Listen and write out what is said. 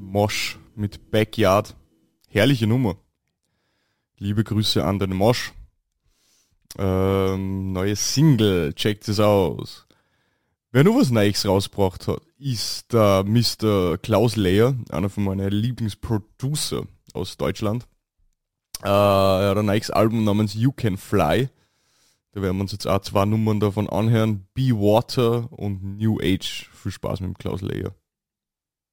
Mosh mit Backyard. Herrliche Nummer. Liebe Grüße an den Mosh. Neue Single, checkt es aus. Wer nur was Neues rausgebracht hat, ist der Mr. Klaus Leyer, einer von meinen Lieblingsproducer aus Deutschland. Er hat ein neues Album namens You Can Fly. Da werden wir uns jetzt auch 2 Nummern davon anhören. Be Water und New Age. Viel Spaß mit dem Klaus Leyer.